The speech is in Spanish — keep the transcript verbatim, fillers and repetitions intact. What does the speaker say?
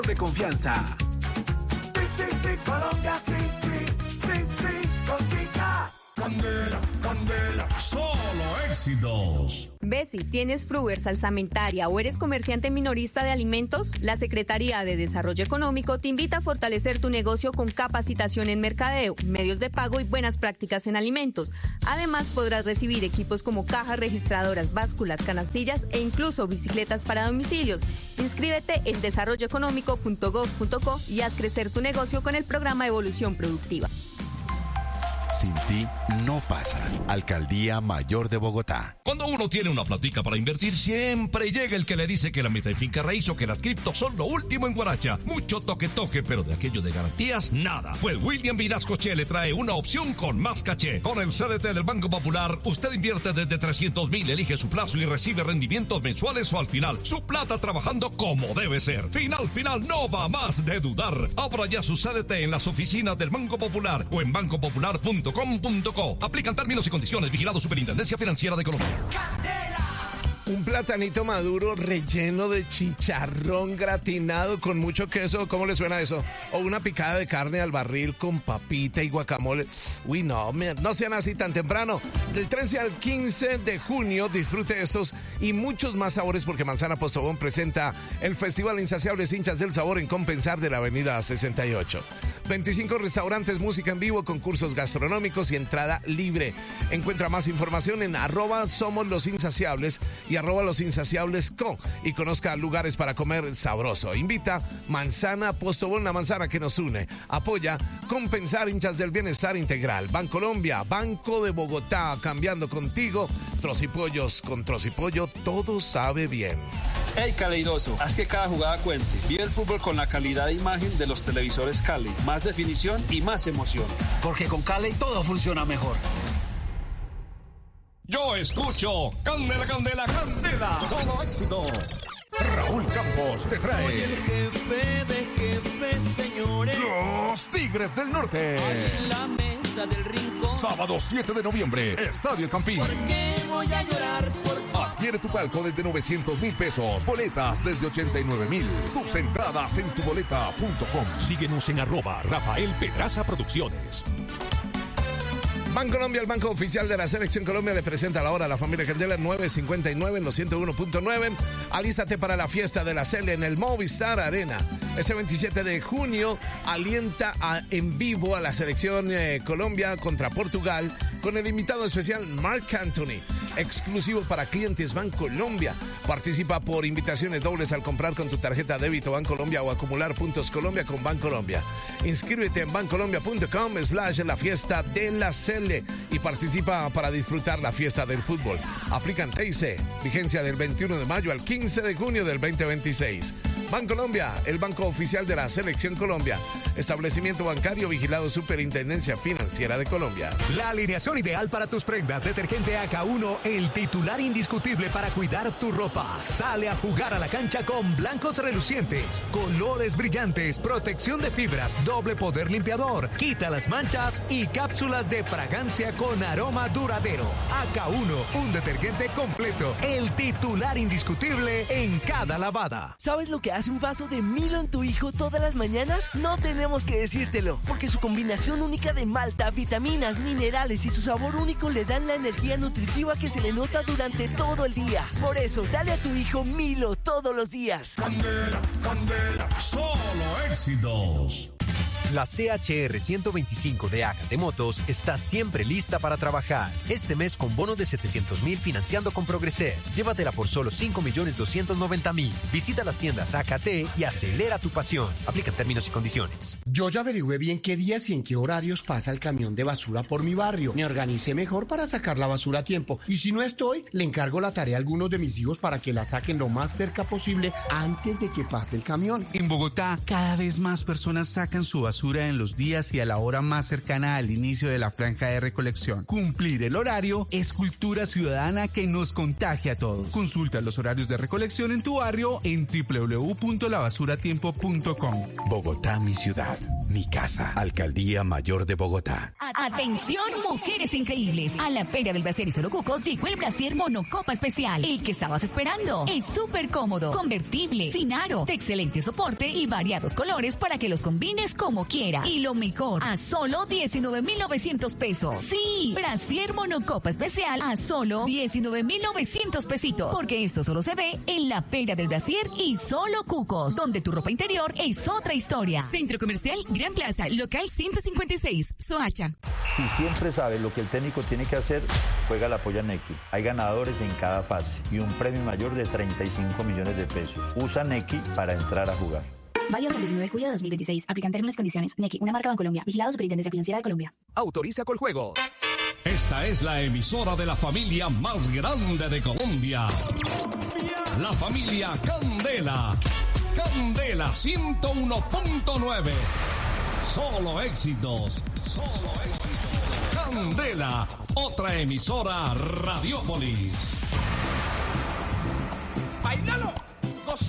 de confianza. Sí, sí, Colombia, sí, sí, sí, sí, cosita. Candela, candela, solo éxitos. ¿Ves si tienes Fruver salsamentaria o eres comerciante minorista de alimentos? La Secretaría de Desarrollo Económico te invita a fortalecer tu negocio con capacitación en mercadeo, medios de pago y buenas prácticas en alimentos. Además, podrás recibir equipos como cajas registradoras, básculas, canastillas e incluso bicicletas para domicilios. Inscríbete en desarrollo económico punto gov punto co y haz crecer tu negocio con el programa Evolución Productiva. Sin ti no pasa. Alcaldía Mayor de Bogotá. Cuando uno tiene una platica para invertir, siempre llega el que le dice que la meta en finca raíz o que las criptos son lo último en Guaracha. Mucho toque toque, pero de aquello de garantías, nada. Pues William Vinascoche le trae una opción con más caché. Con el C D T del Banco Popular, usted invierte desde trescientos mil, elige su plazo y recibe rendimientos mensuales o al final. Su plata trabajando como debe ser. Final, final, no va más de dudar. Abra ya su C D T en las oficinas del Banco Popular o en banco popular punto com punto co. Aplican términos y condiciones. Vigilado Superintendencia Financiera de Colombia. Un platanito maduro relleno de chicharrón gratinado con mucho queso. ¿Cómo le suena eso? O una picada de carne al barril con papita y guacamole. Uy, no, no sean así tan temprano. Del trece al quince de junio disfrute estos y muchos más sabores porque Manzana Postobón presenta el Festival Insaciables Hinchas del Sabor en Compensar de la Avenida sesenta y ocho. veinticinco restaurantes, música en vivo, concursos gastronómicos y entrada libre. Encuentra más información en arroba Somos los Insaciables y arroba Los Insaciables Co. Y conozca lugares para comer sabroso. Invita Manzana Postobón, la manzana que nos une. Apoya Compensar Hinchas del Bienestar Integral. Bancolombia, Banco de Bogotá, cambiando contigo. Trocipollos con Trocipollo, todo sabe bien. Hey Caleidoso, haz que cada jugada cuente. Vive el fútbol con la calidad de imagen de los televisores Cali. Más definición y más emoción. Porque con Cali todo funciona mejor. Yo escucho Candela, Candela, Candela. Solo éxito. Raúl Campos te trae. Soy el jefe de jefes, señores. Los Tigres del Norte. En la mesa del rincón. Sábado siete de noviembre, Estadio Campín. ¿Por qué voy a llorar? Por... Adquiere tu palco desde novecientos mil pesos. Boletas desde ochenta y nueve mil. Tus entradas en tuboleta punto com. Síguenos en arroba Rafael Pedraza Producciones. Bancolombia, el banco oficial de la Selección Colombia, le presenta a la hora a la familia Candela nueve cincuenta y nueve en los ciento uno punto nueve. Alístate para la fiesta de la Cele en el Movistar Arena. Este veintisiete de junio alienta a, en vivo a la Selección eh, Colombia contra Portugal con el invitado especial Marc Anthony, exclusivo para clientes Bancolombia. Participa por invitaciones dobles al comprar con tu tarjeta débito Bancolombia o acumular puntos Colombia con Bancolombia. Inscríbete en bancolombia punto com slash la fiesta de la Cele y participa para disfrutar la fiesta del fútbol. Aplican T I C, vigencia del veintiuno de mayo al quince de junio del veinte veintiséis. Bancolombia, el banco oficial de la Selección Colombia. Establecimiento bancario vigilado Superintendencia Financiera de Colombia. La alineación ideal para tus prendas. Detergente A K uno, el titular indiscutible para cuidar tu ropa. Sale a jugar a la cancha con blancos relucientes, colores brillantes, protección de fibras, doble poder limpiador, quita las manchas y cápsulas de fragancia con aroma duradero. A K uno, un detergente completo, el titular indiscutible en cada lavada. ¿Sabes lo que hace un vaso de Milo en tu hijo todas las mañanas? No tenemos que decírtelo, porque su combinación única de malta, vitaminas, minerales y su sabor único le dan la energía nutritiva que se le nota durante todo el día. Por eso, dale a tu hijo Milo todos los días. Candela, Candela, solo éxitos. La C H R ciento veinticinco de Acate Motos está siempre lista para trabajar. Este mes con bonos de setecientos mil financiando con Progreser. Llévatela por solo cinco millones doscientos noventa mil. Visita las tiendas A K T y acelera tu pasión. Aplica términos y condiciones. Yo ya averigüé bien qué días y en qué horarios pasa el camión de basura por mi barrio. Me organicé mejor para sacar la basura a tiempo. Y si no estoy, le encargo la tarea a algunos de mis hijos para que la saquen lo más cerca posible antes de que pase el camión. En Bogotá, cada vez más personas sacan su basura en los días y a la hora más cercana al inicio de la franja de recolección. Cumplir el horario es cultura ciudadana que nos contagia a todos. Consulta los horarios de recolección en tu barrio en doble u doble u doble u punto la basura tiempo punto com. Bogotá, mi ciudad. mi casa. Alcaldía Mayor de Bogotá. Atención, mujeres increíbles. A la Feria del Brasier y Solo Cucos llegó el Brasier Monocopa Especial. El que estabas esperando. Es súper cómodo, convertible, sin aro, de excelente soporte y variados colores para que los combines como quieras. Y lo mejor, a solo diecinueve mil novecientos pesos. Sí, Brasier Monocopa Especial a solo diecinueve mil novecientos pesitos. Porque esto solo se ve en la Feria del Brasier y Solo Cucos, donde tu ropa interior es otra historia. Centro Comercial Gran Plaza, local ciento cincuenta y seis, Soacha. Si siempre sabes lo que el técnico tiene que hacer, juega la polla Nequi. Hay ganadores en cada fase y un premio mayor de treinta y cinco millones de pesos. Usa Nequi para entrar a jugar. Válido hasta el diecinueve de julio de dos mil veintiséis. Aplican términos y condiciones. Nequi, una marca Bancolombia. Vigilado Superintendencia Financiera de Colombia. Autoriza Coljuegos. Esta es la emisora de la familia más grande de Colombia. La familia Candela. Candela ciento uno punto nueve. Solo éxitos. Solo éxitos. Candela, otra emisora Radiópolis. ¡Bailalo!